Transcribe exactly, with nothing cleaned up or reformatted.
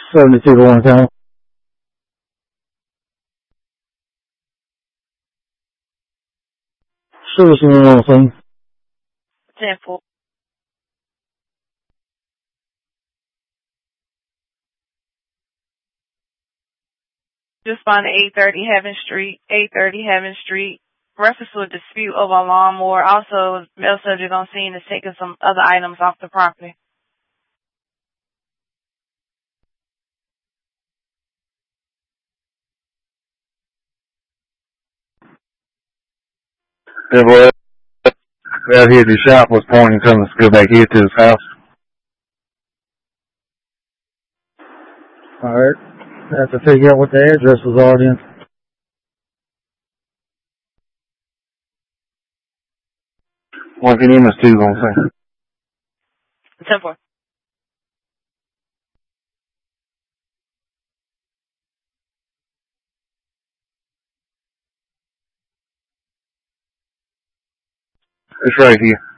seventy-two to one ten. Citizen on scene. ten four. Respond to eight thirty Heaven Street, eight thirty Heaven Street. Reference to a dispute over a lawnmower. Also, male subject on scene is taking some other items off the property. Yeah, boy, that hit the shop was pointing, telling us to go back here to his house. Alright. I have to figure out what the addresses are then. One can M S two on scene. ten four. It's right here.